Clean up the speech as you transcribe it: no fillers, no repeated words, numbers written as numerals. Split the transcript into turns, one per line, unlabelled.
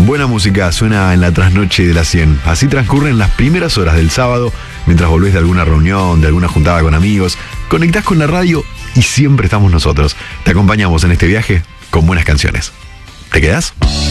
Buena música suena en la trasnoche de la 100. Así transcurren las primeras horas del sábado, mientras volvés de alguna reunión, de alguna juntada con amigos. Conectás con la radio y siempre estamos nosotros. Te acompañamos en este viaje con buenas canciones. ¿Te quedás?